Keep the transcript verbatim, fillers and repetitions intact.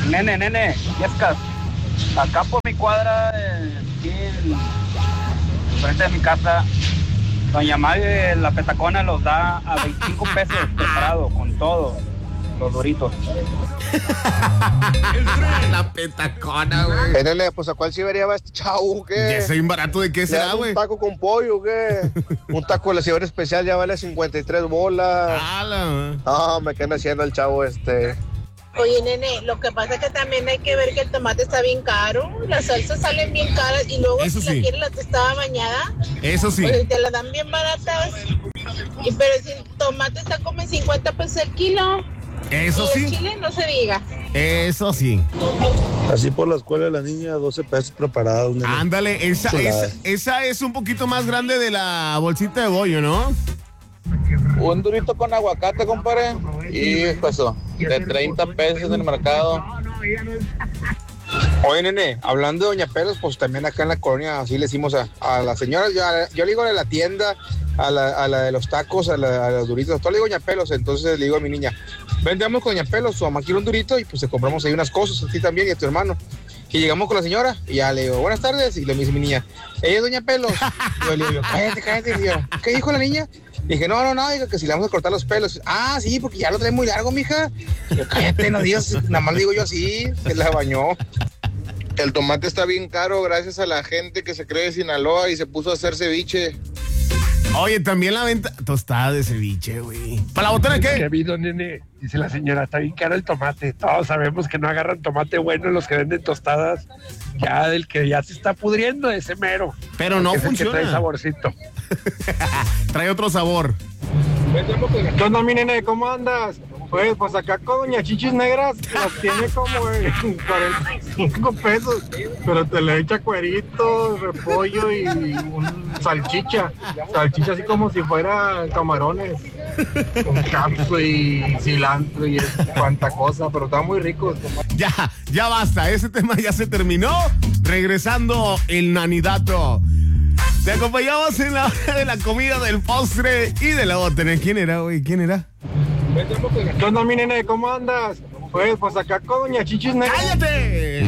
Nene, nene, Yescas. Acá por mi cuadra, eh, aquí en frente de mi casa, doña Mague, la petacona los da a veinticinco pesos preparado, con todo, los duritos. La petacona, güey. Nene, pues ¿a cuál cibería va este chavo, qué? Ya soy barato, ¿de qué será, güey? Un taco con pollo, ¿qué? Un taco de la cibería especial ya vale cincuenta y tres bolas. ¡Hala! No, me quedan haciendo el chavo este. Oye, nene, lo que pasa es que también hay que ver que el tomate está bien caro, las salsas salen bien caras y luego Eso si sí. la quieres la tostada bañada, Eso sí. pues te la dan bien baratas. Y, pero si el tomate está como en cincuenta pesos el kilo. Eso y el sí. chile no se diga. Eso sí. Así por la escuela de la niña, doce pesos preparados. Nene. Ándale, esa, Chulada. esa, esa es un poquito más grande de la bolsita de bollo, ¿no? Un durito con aguacate, compadre. Y peso, de treinta pesos en el mercado. Oye, nene, hablando de Doña Pelos, pues también acá en la colonia, así le decimos a, a las señoras, yo, a- yo le digo a la tienda, a la, a la de los tacos, a, la, a los duritos, todo le digo Doña Pelos, entonces le digo a mi niña, vendemos con Doña Pelos, su mamá quiere un durito y pues te compramos ahí unas cosas, a ti también y a tu hermano. Y llegamos con la señora y ya le digo, buenas tardes, y le dice mi niña, ella es Doña Pelos. Y yo le digo, cállate, cállate, y yo, ¿qué dijo la niña? Y dije, no, no, no, digo que si le vamos a cortar los pelos. Ah, sí, porque ya lo trae muy largo, mija. Y yo, cállate, no digas, nada más le digo yo así, se la bañó. El tomate está bien caro gracias a la gente que se cree de Sinaloa y se puso a hacer ceviche. Oye, también la venta tostada de ceviche, güey. ¿Para la botana ¿Qué ha qué? habido, nene? Dice la señora, está bien caro el tomate. Todos sabemos que no agarran tomate bueno los que venden tostadas. Ya del que ya se está pudriendo, ese mero. Pero no Es el que funciona. trae saborcito. Trae otro sabor. ¿Qué onda, mi nene? ¿Cómo andas? Pues, pues acá con Doña Chichis Negras las tiene como en cuarenta y cinco pesos, pero te le echa cuerito, repollo y un salchicha. Salchicha así como si fuera camarones, con capsu y cilantro y es cuanta cosa, pero está muy rico. Ya, ya basta. Ese tema ya se terminó. Regresando el nanidato. Te acompañamos en la hora de la comida, del postre y de la botana. ¿Quién era, güey? ¿Quién era? ¿Qué onda, mi nene? ¿Cómo andas? Pues, pues acá con Doña Chichis Negras. ¡Cállate!